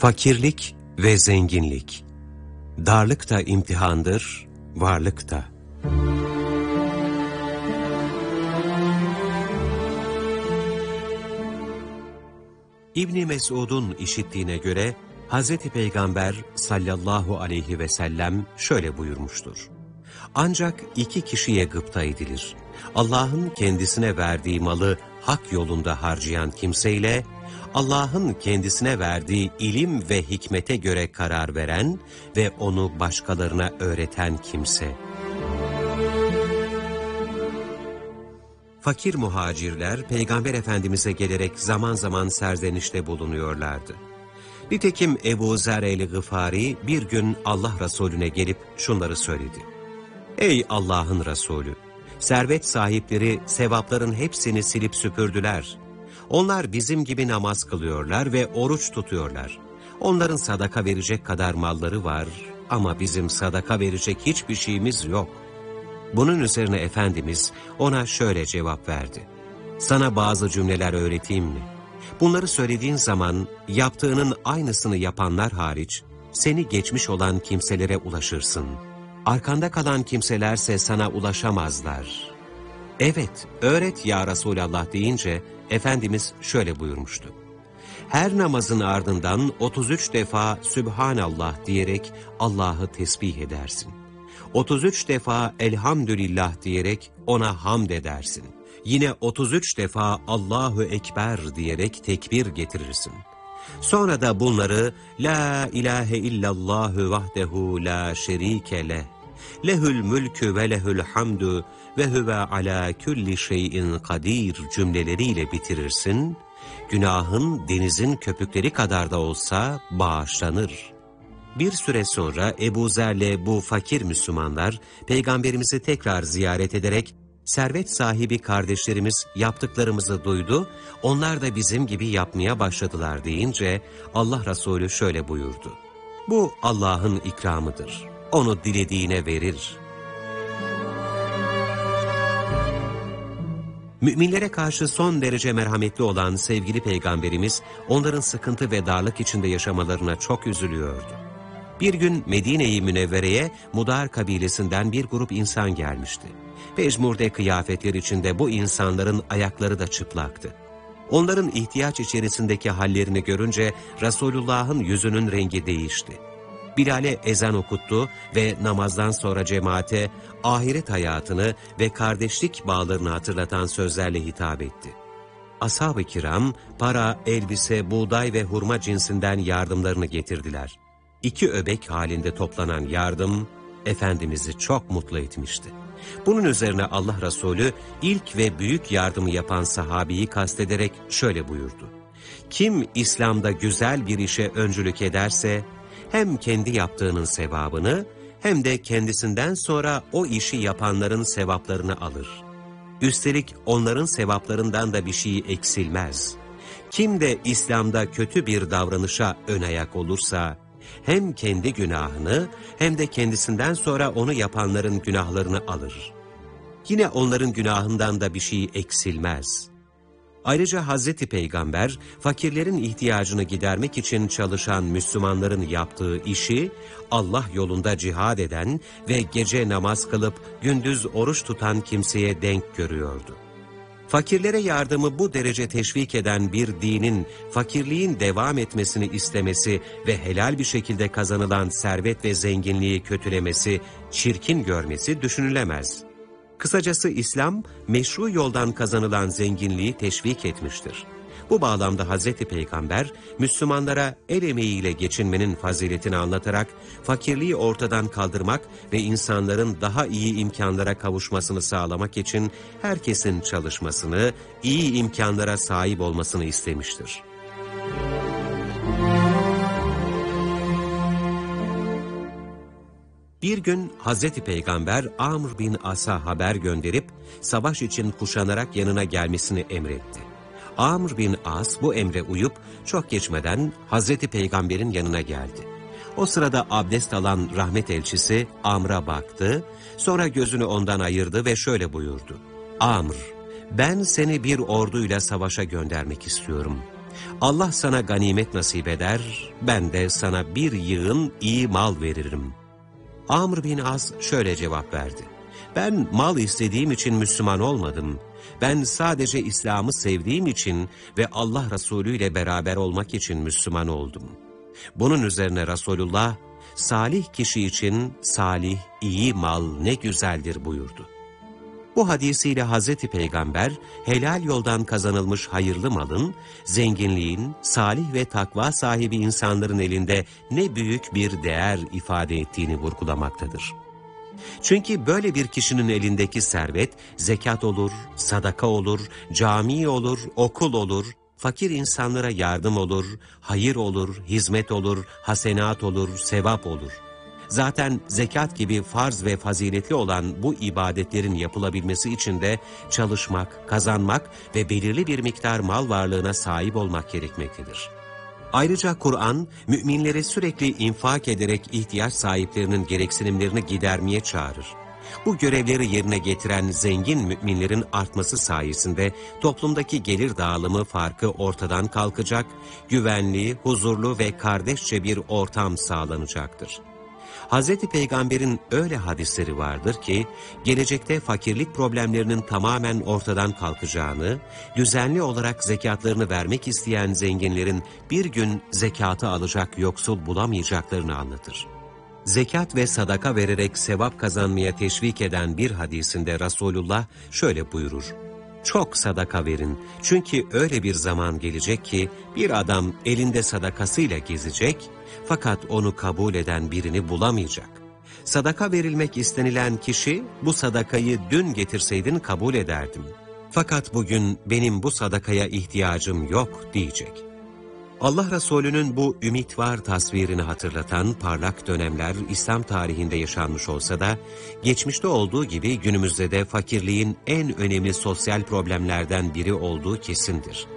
Fakirlik ve zenginlik, darlık da imtihandır, varlık da. İbn Mesud'un işittiğine göre Hz. Peygamber sallallahu aleyhi ve sellem şöyle buyurmuştur. Ancak iki kişiye gıpta edilir. Allah'ın kendisine verdiği malı hak yolunda harcayan kimseyle, Allah'ın kendisine verdiği ilim ve hikmete göre karar veren ve onu başkalarına öğreten kimse. Fakir muhacirler Peygamber Efendimiz'e gelerek zaman zaman serzenişte bulunuyorlardı. Nitekim Ebu Zer el-Gıfari bir gün Allah Resulüne gelip şunları söyledi. Ey Allah'ın Resulü! Servet sahipleri sevapların hepsini silip süpürdüler. Onlar bizim gibi namaz kılıyorlar ve oruç tutuyorlar. Onların sadaka verecek kadar malları var ama bizim sadaka verecek hiçbir şeyimiz yok. Bunun üzerine Efendimiz ona şöyle cevap verdi. Sana bazı cümleler öğreteyim mi? Bunları söylediğin zaman yaptığının aynısını yapanlar hariç seni geçmiş olan kimselere ulaşırsın. Arkanda kalan kimselerse sana ulaşamazlar. Evet, öğret ya Resulallah deyince Efendimiz şöyle buyurmuştu. Her namazın ardından 33 defa Sübhanallah diyerek Allah'ı tesbih edersin. 33 defa Elhamdülillah diyerek ona hamd edersin. Yine 33 defa Allahu Ekber diyerek tekbir getirirsin. Sonra da bunları La ilahe illallahu vahdehu la şerike leh, lehül mülkü ve lehül hamdu ve huve ala kulli şeyin kadir cümleleriyle bitirirsin. Günahın denizin köpükleri kadar da olsa bağışlanır. Bir süre sonra Ebu Zer'le bu fakir Müslümanlar Peygamberimizi tekrar ziyaret ederek servet sahibi kardeşlerimiz yaptıklarımızı duydu, onlar da bizim gibi yapmaya başladılar deyince Allah Resulü şöyle buyurdu. Bu Allah'ın ikramıdır. Onu dilediğine verir. Müminlere karşı son derece merhametli olan sevgili Peygamberimiz onların sıkıntı ve darlık içinde yaşamalarına çok üzülüyordu. Bir gün Medine-i Münevvere'ye Mudar kabilesinden bir grup insan gelmişti. Pejmurde kıyafetler içinde bu insanların ayakları da çıplaktı. Onların ihtiyaç içerisindeki hallerini görünce Resulullah'ın yüzünün rengi değişti. Bilal'e ezan okuttu ve namazdan sonra cemaate ahiret hayatını ve kardeşlik bağlarını hatırlatan sözlerle hitap etti. Ashab-ı kiram para, elbise, buğday ve hurma cinsinden yardımlarını getirdiler. 2 öbek halinde toplanan yardım Efendimiz'i çok mutlu etmişti. Bunun üzerine Allah Resulü ilk ve büyük yardımı yapan sahabeyi kastederek şöyle buyurdu. Kim İslam'da güzel bir işe öncülük ederse hem kendi yaptığının sevabını hem de kendisinden sonra o işi yapanların sevaplarını alır. Üstelik onların sevaplarından da bir şey eksilmez. Kim de İslam'da kötü bir davranışa ön ayak olursa hem kendi günahını hem de kendisinden sonra onu yapanların günahlarını alır. Yine onların günahından da bir şey eksilmez. Ayrıca Hazreti Peygamber, fakirlerin ihtiyacını gidermek için çalışan Müslümanların yaptığı işi, Allah yolunda cihad eden ve gece namaz kılıp gündüz oruç tutan kimseye denk görüyordu. Fakirlere yardımı bu derece teşvik eden bir dinin fakirliğin devam etmesini istemesi ve helal bir şekilde kazanılan servet ve zenginliği kötülemesi, çirkin görmesi düşünülemez. Kısacası İslam, meşru yoldan kazanılan zenginliği teşvik etmiştir. Bu bağlamda Hazreti Peygamber, Müslümanlara el emeğiyle geçinmenin faziletini anlatarak, fakirliği ortadan kaldırmak ve insanların daha iyi imkanlara kavuşmasını sağlamak için herkesin çalışmasını, iyi imkanlara sahip olmasını istemiştir. Bir gün Hazreti Peygamber Amr bin As'a haber gönderip savaş için kuşanarak yanına gelmesini emretti. Amr bin As bu emre uyup çok geçmeden Hazreti Peygamber'in yanına geldi. O sırada abdest alan rahmet elçisi Amr'a baktı, sonra gözünü ondan ayırdı ve şöyle buyurdu. Amr, ben seni bir orduyla savaşa göndermek istiyorum. Allah sana ganimet nasip eder, ben de sana bir yığın iyi mal veririm. Amr bin As şöyle cevap verdi. Ben mal istediğim için Müslüman olmadım. Ben sadece İslam'ı sevdiğim için ve Allah Resulü ile beraber olmak için Müslüman oldum. Bunun üzerine Resulullah, salih kişi için salih, iyi mal ne güzeldir buyurdu. Bu hadisiyle Hazreti Peygamber, helal yoldan kazanılmış hayırlı malın, zenginliğin, salih ve takva sahibi insanların elinde ne büyük bir değer ifade ettiğini vurgulamaktadır. Çünkü böyle bir kişinin elindeki servet, zekat olur, sadaka olur, cami olur, okul olur, fakir insanlara yardım olur, hayır olur, hizmet olur, hasenat olur, sevap olur. Zaten zekat gibi farz ve faziletli olan bu ibadetlerin yapılabilmesi için de çalışmak, kazanmak ve belirli bir miktar mal varlığına sahip olmak gerekmektedir. Ayrıca Kur'an, müminleri sürekli infak ederek ihtiyaç sahiplerinin gereksinimlerini gidermeye çağırır. Bu görevleri yerine getiren zengin müminlerin artması sayesinde toplumdaki gelir dağılımı farkı ortadan kalkacak, güvenli, huzurlu ve kardeşçe bir ortam sağlanacaktır. Hz. Peygamber'in öyle hadisleri vardır ki, gelecekte fakirlik problemlerinin tamamen ortadan kalkacağını, düzenli olarak zekatlarını vermek isteyen zenginlerin bir gün zekatı alacak yoksul bulamayacaklarını anlatır. Zekat ve sadaka vererek sevap kazanmaya teşvik eden bir hadisinde Resulullah şöyle buyurur: Çok sadaka verin, çünkü öyle bir zaman gelecek ki bir adam elinde sadakasıyla gezecek, fakat onu kabul eden birini bulamayacak. Sadaka verilmek istenilen kişi, bu sadakayı dün getirseydin kabul ederdim. Fakat bugün benim bu sadakaya ihtiyacım yok diyecek. Allah Resulü'nün bu ümit var tasvirini hatırlatan parlak dönemler İslam tarihinde yaşanmış olsa da, geçmişte olduğu gibi günümüzde de fakirliğin en önemli sosyal problemlerden biri olduğu kesindir.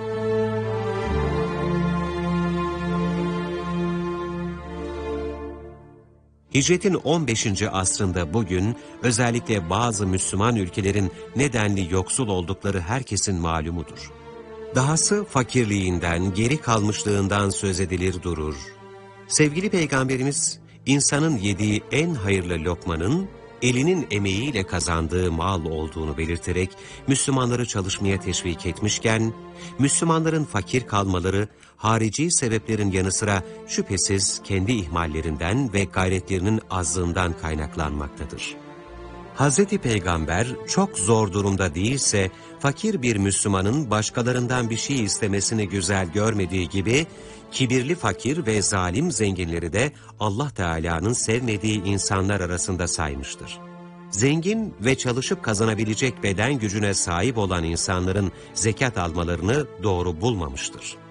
Hicretin 15. asrında bugün özellikle bazı Müslüman ülkelerin nedenli yoksul oldukları herkesin malumudur. Dahası fakirliğinden, geri kalmışlığından söz edilir durur. Sevgili Peygamberimiz, insanın yediği en hayırlı lokmanın, elinin emeğiyle kazandığı mal olduğunu belirterek Müslümanları çalışmaya teşvik etmişken, Müslümanların fakir kalmaları, harici sebeplerin yanı sıra şüphesiz kendi ihmallerinden ve gayretlerinin azlığından kaynaklanmaktadır. Hz. Peygamber çok zor durumda değilse, fakir bir Müslümanın başkalarından bir şey istemesini güzel görmediği gibi, kibirli fakir ve zalim zenginleri de Allah Teala'nın sevmediği insanlar arasında saymıştır. Zengin ve çalışıp kazanabilecek beden gücüne sahip olan insanların zekat almalarını doğru bulmamıştır.